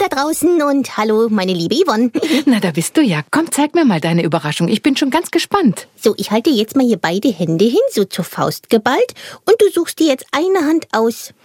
da draußen und hallo, meine liebe Yvonne. Na, da bist du ja. Komm, zeig mir mal deine Überraschung. Ich bin schon ganz gespannt. So, ich halte jetzt mal hier beide Hände hin, so zur Faust geballt. Und du suchst dir jetzt eine Hand aus.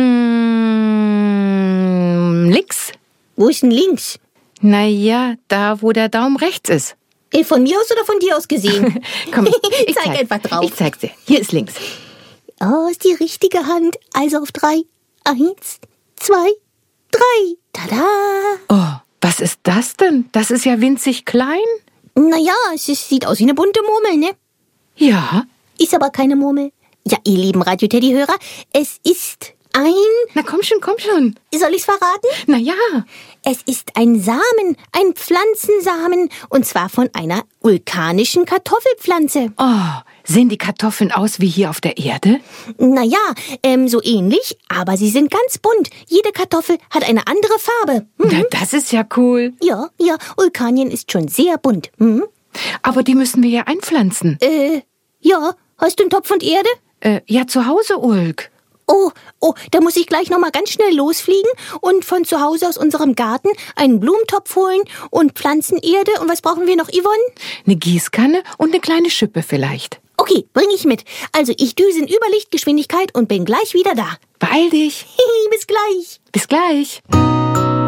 Links? Wo ist denn links? Naja, da, wo der Daumen rechts ist. Von mir aus oder von dir aus gesehen? Komm, ich zeig einfach drauf. Ich zeig's dir. Hier ist links. Oh, ist die richtige Hand. Also auf 3. 1, 2, 3. Tada! Oh, was ist das denn? Das ist ja winzig klein. Naja, sieht aus wie eine bunte Murmel, ne? Ja. Ist aber keine Murmel. Ja, ihr lieben Radio-Teddy-Hörer, es ist ein... Na komm schon, komm schon. Soll ich's verraten? Na ja. Es ist ein Samen, ein Pflanzensamen, und zwar von einer vulkanischen Kartoffelpflanze. Oh, sehen die Kartoffeln aus wie hier auf der Erde? Naja, so ähnlich, aber sie sind ganz bunt. Jede Kartoffel hat eine andere Farbe. Na, das ist ja cool. Ja, Vulkanien ist schon sehr bunt. Aber die müssen wir ja einpflanzen. Ja, hast du einen Topf und Erde? Ja, zu Hause, Ulk. Oh, da muss ich gleich noch mal ganz schnell losfliegen und von zu Hause aus unserem Garten einen Blumentopf holen und Pflanzenerde. Und was brauchen wir noch, Yvonne? Eine Gießkanne und eine kleine Schippe vielleicht. Okay, bring ich mit. Also ich düse in Überlichtgeschwindigkeit und bin gleich wieder da. Beeil dich. Bis gleich. Bis gleich.